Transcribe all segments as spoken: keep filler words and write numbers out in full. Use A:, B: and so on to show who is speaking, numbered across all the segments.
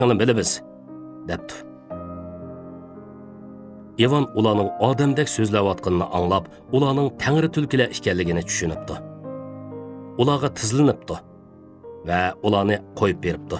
A: Qilib bilamiz, debdi. Ivan ularning odamdek so'zlayotganini anglab, ularning tangri tulkilar ekanligini tushunibdi. Ularga tizlinibdi va ularni qo'yib beribdi.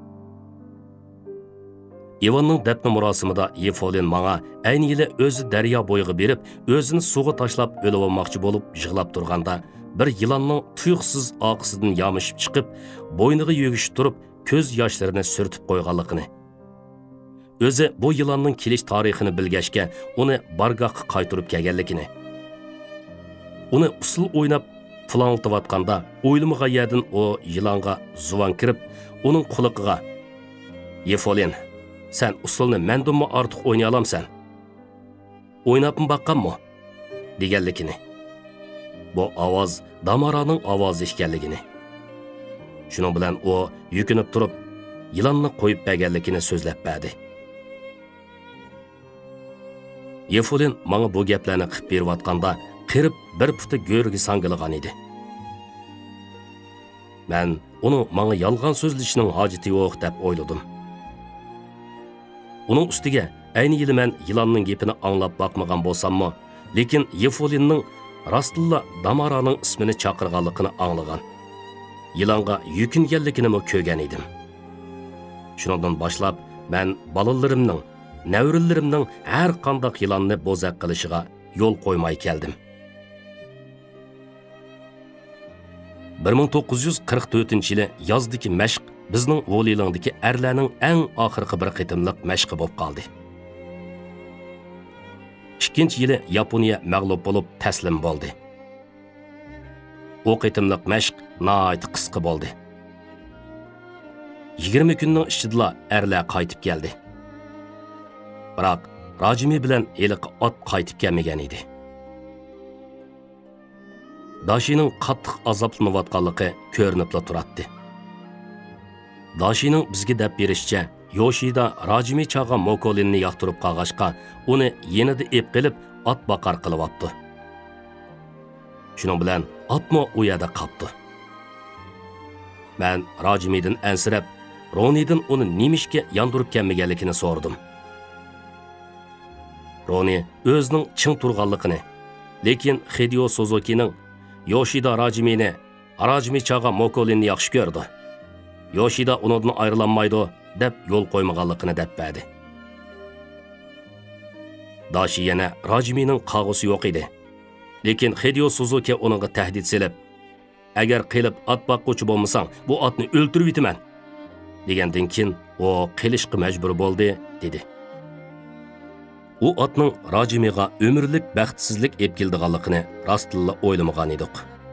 A: Ivanning dafn marosimida Yefolin menga ayni yili o'zi daryo bo'yiga berib, o'zini suvga tashlab o'lib olmoqchi bo'lib yig'lab turganda, bir yilonning tuyuqsiz oqisidan yamishib chiqib, bo'yniga yugishib turib, ko'z yoshlarini surtib qo'yganligini. O'zi bu yilonning kelish tarixini bilgachga, uni bargohga qaytarib kelganligini. Uni usul o'ynab planlatayotganda, o'ylamagan yerdan o yilonga zuvan kirib, uning quliqiga "Yefolin, sen usulni mendinmi ortiq o'ynay olamsan? O'ynabmi baqqanmi?" deganligini. Bu ovoz Damaraning ovozi ekanligini. Shuning bilan u yukinib turib, yilonni qo'yib berganligini so'zlab berdi. Yefolin menga bu gaplarni qilib berayotganda, qirib bir puti go'rga sangilgan edi. Men uni menga yolg'on so'zlashining hojati yo'q deb o'yladim. Uning ustiga ayni yili men yilonning gapini anglab boqmagan bo'lsam-mo, lekin Yefolinning rostilla Damaraning ismini chaqirganligini anglagan. Yilonga yukinganligini mo ko'rgan edim. Shundan boshlab men balalarimning, navrillarimning har qanday yilonni bo'zaq qilishiga yo'l qo'ymay keldim. bir ming to'qqiz yuz qirq to'rtinchi yili yozdagi mashq bizning Volilingdagi erlarning eng oxirgi bir qitimliq mashqi bo'lib qoldi. ikkinchi yili Yaponiya mag'lub bo'lib taslim bo'ldi. O qitimliq mashq nihoyat qisqa bo'ldi. yigirma kunning ichida erlar qaytib keldi. Biroq Rajimi bilan eliq ot qaytib kelmagan edi. Dashining qattiq azoblanayotganligi ko'rinib turibdi. Dashining bizga deb berishicha, Yoshida Rajimi chaga Mokolinni yoqtirib qolg'ashqa, uni yenida ep qilib ot boqar qilyapti. Shuning bilan otmo u yerda qoldi. Men Rajimidan ansirab, Ronidan uni nimishga yondirib kelmaganligini so'radim. Roni o'zining ching turganligini, lekin Hideo Suzukining Yoshida Rajimini, Rajimi chaga Mokolinni yaxshi ko'rdi. Yoshida undan ayrilanmaydi deb yo'l qo'ymaganligini deb berdi. Dashi yana Rajimining qog'osi yo'q edi. Lekin Hideo Suzuki uningga tahdid selib, "Agar qilib ot boqquvchi bo'lmasang, bu otni o'ltirib yetaman" degandan keyin u qilishga majbur bo'ldi, dedi. U otning Rajimiga umrlik baxtsizlik epkildiganligini rostilla o'ylamagan edik.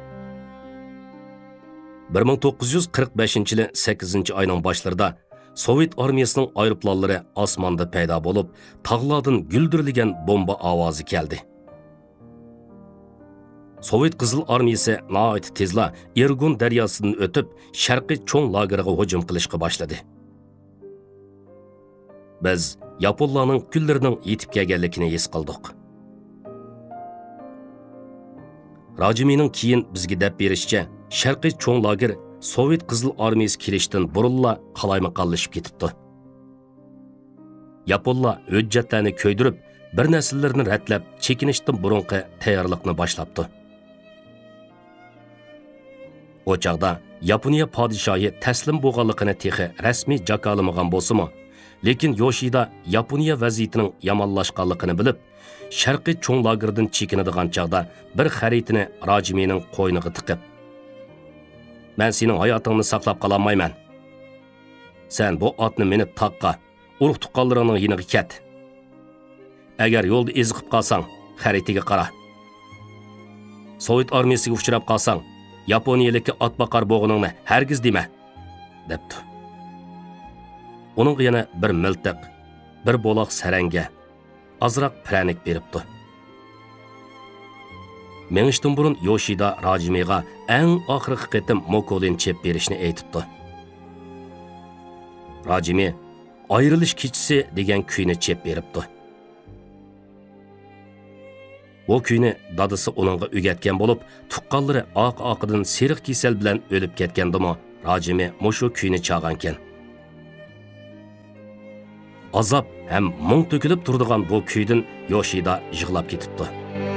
A: bir ming to'qqiz yuz qirq beshinchi yili sakkizinchi oyning boshlarida Sovet armiyasining aeroplanlari osmonda paydo bo'lib, tog'lardan guldirilgan bomba ovozi keldi. Sovet Qizil armiyasi nihoyat tezla Irgun daryosidan o'tib, sharqiy cho'ng lageriga hujum qilishga boshladi. Biz Yaponlarning kunlarining yetib kelganligini his qildik. Rajimining keyin bizga deb berishicha, sharqiy cho'ng lager Sovet Qizil armiyasi kelishdan burunla qalaymaqonlashib ketibdi. Yaponlar hujjatlarni ko'ydirib, bir nasllarni ratlab, chekinishdan burunqi tayyorlikni boshlabdi. O chaqda Yaponiya podshohi taslim bo'lganligini texi rasmiy jakolamagan bo'lsa-mu, lekin Yoshida Yaponiya vaziyatining yomonlashganligini bilib, sharqiy cho'ng lagerdan chekinadigan chaqda bir xaritini Rajimining qo'yniga tiqib, "Men sening hayotingni saqlab qololmayman. Sen bu otni minib taqqa, urug' tuqqanlaringning yiniga ket. Agar yo'lda eziqib qolsang, xaritaga qara. Sovet armiyasiga uchrab qolsang, Yaponiyalikka ot boqar bo'g'iningni hargiz dema", debdi. Uning yana bir miltiq, bir bo'loq saranga, azroq pranik beribdi. Menishdan burun Yoshida Rajimiga eng oxirgi qitim Mokolin chep berishni aytibdi. Rajimi ayrilish kechasi degan kuyni chep beribdi. O kuyni dadisi uningga o'rgatgan bo'lib, tuqqanlari oq-oqidan seriq kasal bilan o'lib ketgandimi, Rajimi mushu kuyni chaqankan. azob ham mung to'kilib turadigan bu kuydan Yoshida yig'lab ketibdi.